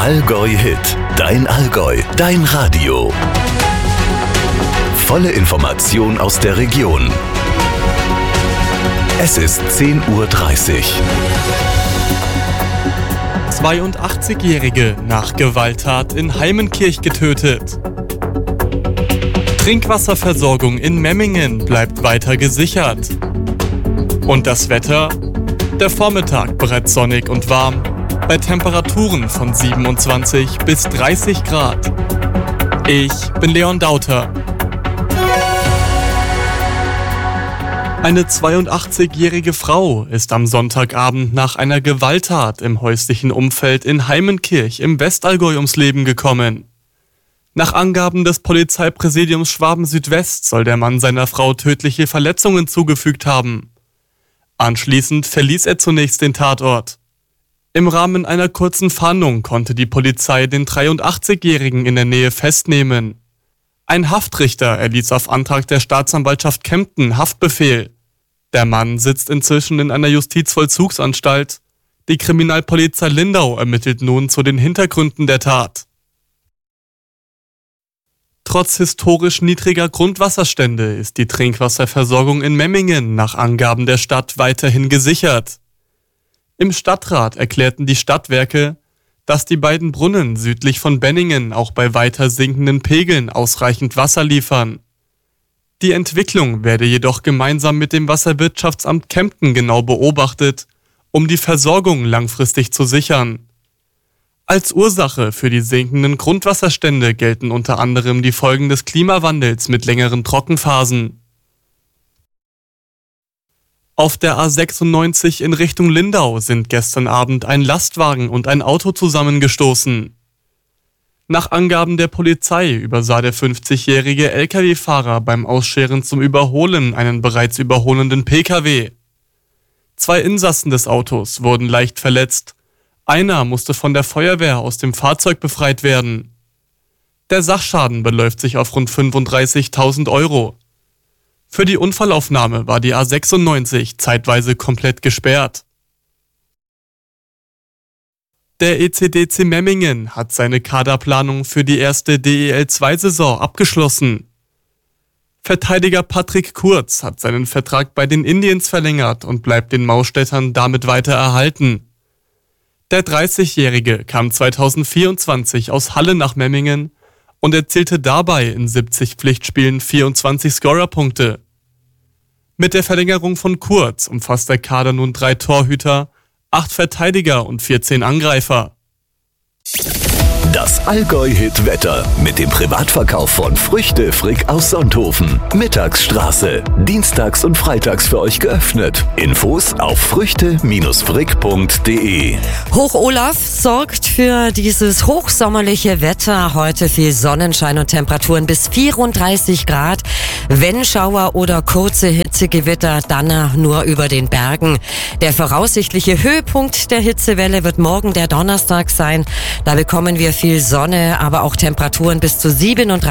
Allgäu Hit, dein Allgäu, dein Radio. Volle Information aus der Region. Es ist 10:30 Uhr. 82-Jährige nach Gewalttat in Heimenkirch getötet. Trinkwasserversorgung in Memmingen bleibt weiter gesichert. Und das Wetter? Der Vormittag bereits sonnig und warm, bei Temperaturen von 27 bis 30 Grad. Ich bin Leon Dauter. Eine 82-jährige Frau ist am Sonntagabend nach einer Gewalttat im häuslichen Umfeld in Heimenkirch im Westallgäu ums Leben gekommen. Nach Angaben des Polizeipräsidiums Schwaben-Südwest soll der Mann seiner Frau tödliche Verletzungen zugefügt haben. Anschließend verließ er zunächst den Tatort. Im Rahmen einer kurzen Fahndung konnte die Polizei den 83-Jährigen in der Nähe festnehmen. Ein Haftrichter erließ auf Antrag der Staatsanwaltschaft Kempten Haftbefehl. Der Mann sitzt inzwischen in einer Justizvollzugsanstalt. Die Kriminalpolizei Lindau ermittelt nun zu den Hintergründen der Tat. Trotz historisch niedriger Grundwasserstände ist die Trinkwasserversorgung in Memmingen nach Angaben der Stadt weiterhin gesichert. Im Stadtrat erklärten die Stadtwerke, dass die beiden Brunnen südlich von Benningen auch bei weiter sinkenden Pegeln ausreichend Wasser liefern. Die Entwicklung werde jedoch gemeinsam mit dem Wasserwirtschaftsamt Kempten genau beobachtet, um die Versorgung langfristig zu sichern. Als Ursache für die sinkenden Grundwasserstände gelten unter anderem die Folgen des Klimawandels mit längeren Trockenphasen. Auf der A96 in Richtung Lindau sind gestern Abend ein Lastwagen und ein Auto zusammengestoßen. Nach Angaben der Polizei übersah der 50-jährige Lkw-Fahrer beim Ausscheren zum Überholen einen bereits überholenden Pkw. 2 Insassen des Autos wurden leicht verletzt. Einer musste von der Feuerwehr aus dem Fahrzeug befreit werden. Der Sachschaden beläuft sich auf rund 35.000 Euro. Für die Unfallaufnahme war die A96 zeitweise komplett gesperrt. Der ECDC Memmingen hat seine Kaderplanung für die erste DEL2-Saison abgeschlossen. Verteidiger Patrick Kurz hat seinen Vertrag bei den Indians verlängert und bleibt den Maustädtern damit weiter erhalten. Der 30-Jährige kam 2024 aus Halle nach Memmingen und erzielte dabei in 70 Pflichtspielen 24 Scorerpunkte. Mit der Verlängerung von Kurz umfasst der Kader nun 3 Torhüter, 8 Verteidiger und 14 Angreifer. Das Allgäu-Hit-Wetter mit dem Privatverkauf von Früchte Frick aus Sonthofen. Mittagsstraße. Dienstags und freitags für euch geöffnet. Infos auf früchte-frick.de. Hoch Olaf sorgt für dieses hochsommerliche Wetter. Heute viel Sonnenschein und Temperaturen bis 34 Grad. Wenn Schauer oder kurze Hitzegewitter, dann nur über den Bergen. Der voraussichtliche Höhepunkt der Hitzewelle wird morgen der Donnerstag sein. Da bekommen wir viel Sonne, aber auch Temperaturen bis zu 37